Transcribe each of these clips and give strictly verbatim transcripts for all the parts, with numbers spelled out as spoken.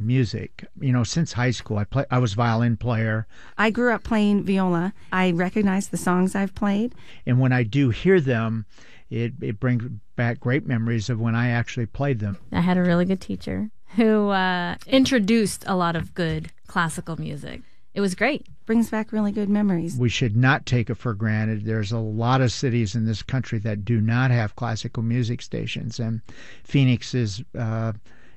music. You know, since high school, I play. I was a violin player. I grew up playing viola. I recognize the songs I've played. And when I do hear them, it, it brings back great memories of when I actually played them. I had a really good teacher who uh, introduced a lot of good classical music. It was great. Brings back really good memories. We should not take it for granted. There's a lot of cities in this country that do not have classical music stations, and Phoenix is uh,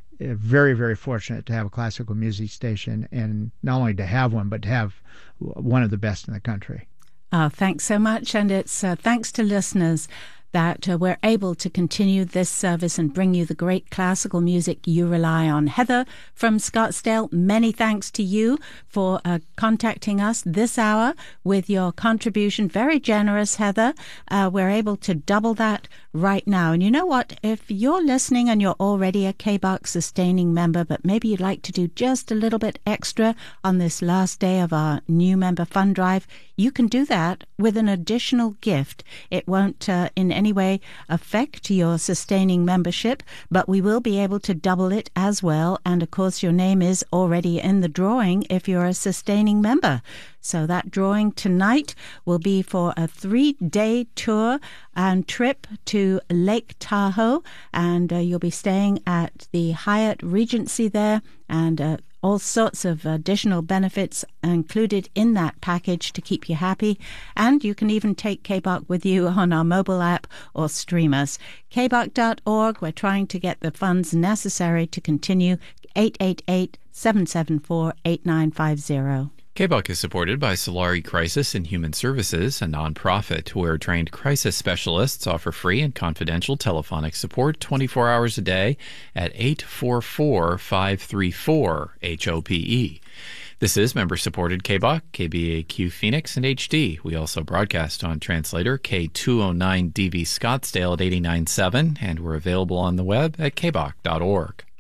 very, very fortunate to have a classical music station, and not only to have one, but to have one of the best in the country. Oh, thanks so much, and it's uh, thanks to listeners that uh, we're able to continue this service and bring you the great classical music you rely on. Heather from Scottsdale, many thanks to you for uh, contacting us this hour with your contribution. Very generous, Heather. Uh, we're able to double that right now. And you know what? If you're listening and you're already a K B O C sustaining member, but maybe you'd like to do just a little bit extra on this last day of our new member fund drive, you can do that with an additional gift. It won't uh, in any way affect your sustaining membership, but we will be able to double it as well. And of course, your name is already in the drawing if you're a sustaining member. So that drawing tonight will be for a three-day tour and trip to Lake Tahoe, and uh, you'll be staying at the Hyatt Regency there, and uh, all sorts of additional benefits included in that package to keep you happy. And you can even take K B O C with you on our mobile app or stream us. K B O C dot org. We're trying to get the funds necessary to continue. eight eight eight, seven seven four, eight nine five zero. K B O C is supported by Solari Crisis and Human Services, a nonprofit where trained crisis specialists offer free and confidential telephonic support twenty-four hours a day at eight four four, five three four, H O P E. This is member-supported K B O C, K B A Q Phoenix, and H D. We also broadcast on translator K two oh nine D V Scottsdale at eighty-nine point seven, and we're available on the web at K B O C dot org.